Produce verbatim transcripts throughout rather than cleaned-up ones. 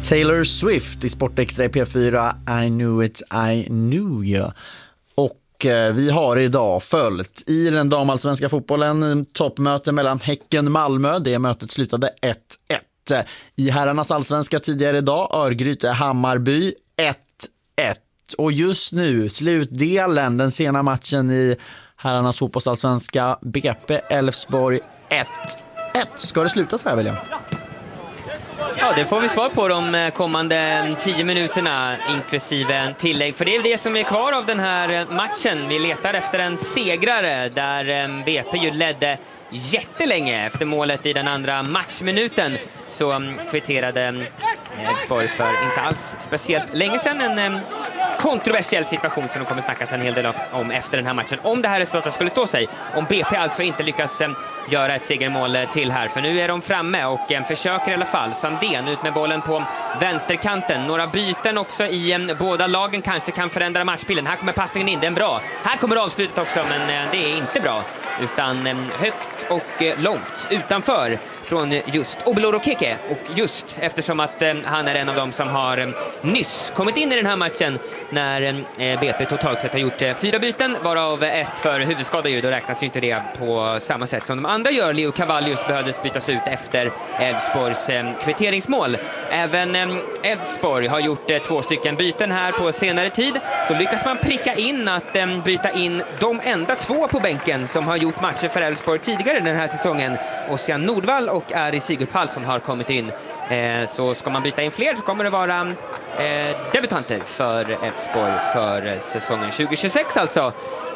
Taylor Swift i Sportextra i P fyra, I knew it, I knew you. Och eh, vi har idag följt i den damallsvenska fotbollen toppmöte mellan Häcken-Malmö. Det mötet slutade ett ett. I herrarnas allsvenska tidigare idag, Örgryte-Hammarby ett ett. Och just nu, slutdelen, den sena matchen i herrarnas fotbollsallsvenska, B P Elfsborg ett ett. Ska det sluta så här, William? Ja, det får vi svar på de kommande tio minuterna inklusive en tillägg. För det är det som är kvar av den här matchen. Vi letar efter en segrare där B P ju ledde jättelänge efter målet i den andra matchminuten. Så kvitterade Elfsborg för inte alls speciellt länge sedan en kontroversiell situation som de kommer snackas en hel del om efter den här matchen. Om det här resultatet skulle stå sig, om B P alltså inte lyckas göra ett segermål till här. För nu är de framme och försöker i alla fall. Sandén ut med bollen på vänsterkanten. Några byten också i båda lagen kanske kan förändra matchbilden. Här kommer passningen in, den är bra. Här kommer avslutet också, men det är inte bra. Utan högt och långt utanför från just Obeloro Keke. Och just eftersom att han är en av dem som har nyss kommit in i den här matchen när B P totalt sett har gjort fyra byten, varav ett för huvudskada ju, då räknas ju inte det på samma sätt som de andra gör. Leo Cavallius behövdes bytas ut efter Elfsborgs kvitteringsmål. Även Elfsborg har gjort två stycken byten här på senare tid. Då lyckas man pricka in att byta in de enda två på bänken som har gjort matcher för Elfsborg tidigare den här säsongen. Ossian Nordvall och Ari Sigurd Palsson har kommit in. Så ska man byta in fler så kommer det vara debutanter för Elfsborg för säsongen tjugo tjugosex alltså,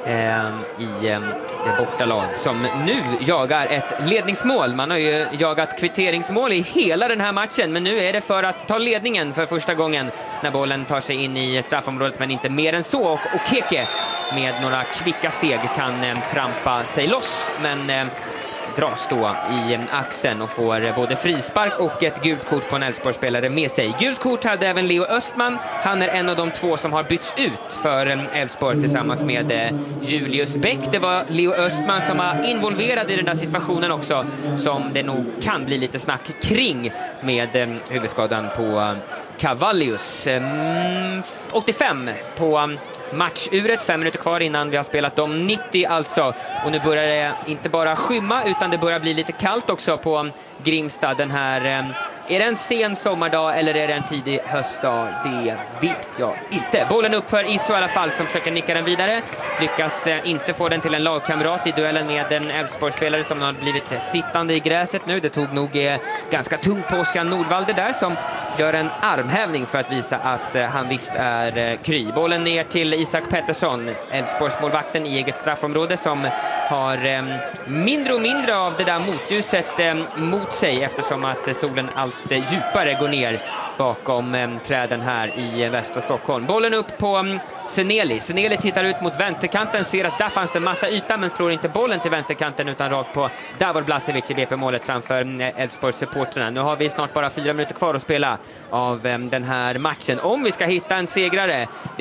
i det bortalag som nu jagar ett ledningsmål. Man har ju jagat kvitteringsmål i hela den här matchen, men nu är det för att ta ledningen för första gången när bollen tar sig in i straffområdet, men inte mer än så. Och Okeke med några kvicka steg kan trampa sig loss, men dras då i axeln och får både frispark och ett gult kort på en Elfsborg-spelare med sig. Gult kort hade även Leo Östman. Han är en av de två som har bytts ut för Elfsborg tillsammans med Julius Bäck. Det var Leo Östman som var involverad i den där situationen också, som det nog kan bli lite snack kring med huvudskadan på Cavallius. åttiofem på matchuret, fem minuter kvar innan vi har spelat om nittio alltså. Och nu börjar det inte bara skymma utan det börjar bli lite kallt också på Grimstad den här. Är det en sen sommardag eller är det en tidig höstdag? Det vet jag inte. Bollen upp för Iso i alla fall, som försöker nicka den vidare. Lyckas inte få den till en lagkamrat i duellen med en Elfsborg-spelare som har blivit sittande i gräset nu. Det tog nog ganska tungt på Ossian Nordvall det där, som gör en armhävning för att visa att han visst är kry. Bollen ner till Isak Pettersson, Elfsborgsmålvakten i eget straffområde, som har mindre och mindre av det där motljuset mot sig eftersom att solen allt djupare går ner bakom eh, träden här i västra Stockholm. Bollen upp på um, Seneli. Seneli tittar ut mot vänsterkanten, ser att där fanns det en massa yta, men slår inte bollen till vänsterkanten utan rakt på Davor Blasevic i B P-målet framför Elfsborgs supporterna. Nu har vi snart bara fyra minuter kvar att spela av um, den här matchen. Om vi ska hitta en segrare,